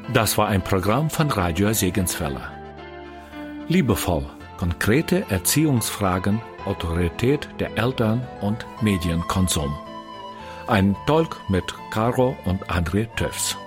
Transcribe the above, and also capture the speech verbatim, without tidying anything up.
Das war ein Programm von Radio Segenswelle. Liebevoll, konkrete Erziehungsfragen, Autorität der Eltern und Medienkonsum. Ein Talk mit Caro und André Töfs.